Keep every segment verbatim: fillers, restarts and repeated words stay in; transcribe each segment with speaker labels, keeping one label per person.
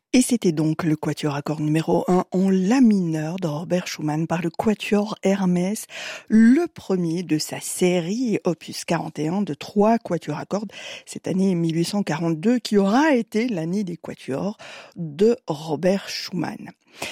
Speaker 1: Et c'était donc le quatuor à cordes numéro un en la mineur de Robert Schumann par le quatuor Hermès, le premier de sa série opus quarante et un de trois quatuors à cordes, cette année mille huit cent quarante-deux qui aura été l'année des quatuors de Robert Schumann.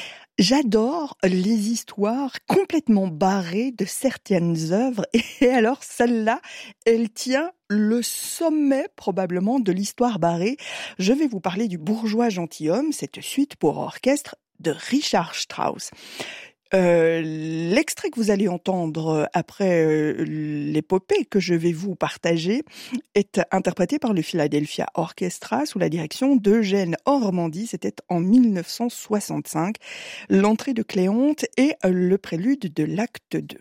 Speaker 1: J'adore les histoires complètement barrées de certaines œuvres et alors celle-là, elle tient le sommet probablement de l'histoire barrée. Je vais vous parler du Bourgeois gentilhomme, cette suite pour orchestre de Richard Strauss. Euh, l'extrait que vous allez entendre après euh, l'épopée que je vais vous partager est interprété par le Philadelphia Orchestra sous la direction d'Eugène Ormandy. C'était en mille neuf cent soixante-cinq, l'entrée de Cléonte et le prélude de l'acte deux.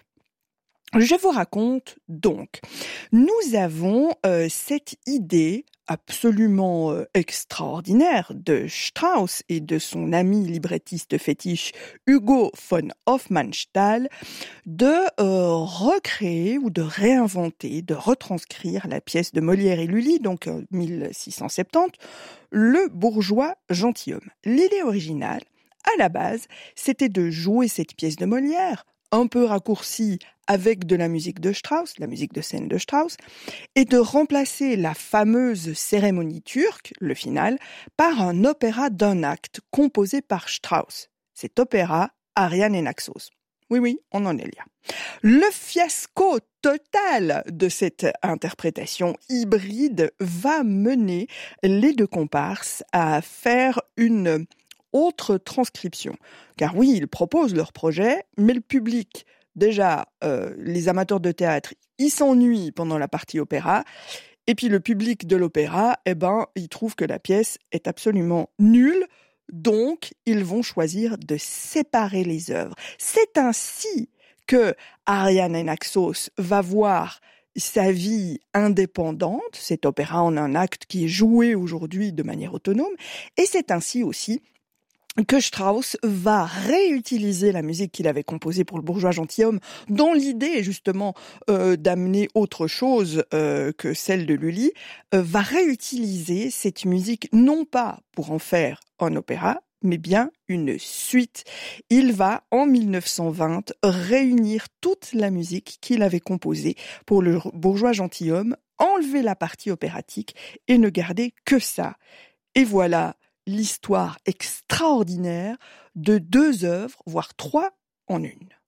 Speaker 1: Je vous raconte donc, nous avons euh, cette idée absolument euh, extraordinaire de Strauss et de son ami librettiste fétiche Hugo von Hofmannsthal de euh, recréer ou de réinventer, de retranscrire la pièce de Molière et Lully, donc euh, mille six cent soixante-dix, le Bourgeois gentilhomme. L'idée originale, à la base, c'était de jouer cette pièce de Molière, un peu raccourcie avec de la musique de Strauss, la musique de scène de Strauss, et de remplacer la fameuse cérémonie turque, le final, par un opéra d'un acte composé par Strauss. Cet opéra, Ariane et Naxos. Oui, oui, on en est là. Le fiasco total de cette interprétation hybride va mener les deux comparses à faire une autre transcription. Car oui, ils proposent leur projet, mais le public, déjà, euh, les amateurs de théâtre, ils s'ennuient pendant la partie opéra, et puis le public de l'opéra, eh ben, il trouve que la pièce est absolument nulle, donc ils vont choisir de séparer les œuvres. C'est ainsi que Ariane et Naxos va voir sa vie indépendante, cet opéra en un acte qui est joué aujourd'hui de manière autonome, et c'est ainsi aussi que Strauss va réutiliser la musique qu'il avait composée pour le Bourgeois gentilhomme, dont l'idée est justement euh, d'amener autre chose euh, que celle de Lully, euh, va réutiliser cette musique non pas pour en faire un opéra, mais bien une suite. Il va, en mille neuf cent vingt, réunir toute la musique qu'il avait composée pour le Bourgeois gentilhomme, enlever la partie opératique et ne garder que ça. Et voilà l'histoire extraordinaire de deux œuvres, voire trois en une.